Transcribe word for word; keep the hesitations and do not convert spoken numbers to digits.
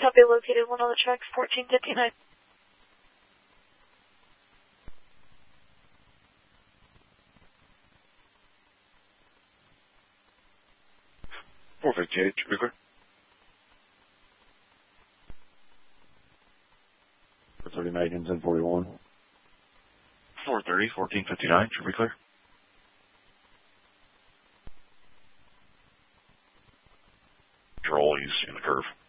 Copy, located one on the track, fourteen fifty-nine. four fifty-eight, should be clear. four thirty Megan, ten forty-one. four thirty, fourteen fifty-nine, should be clear. Control, he's in the curve.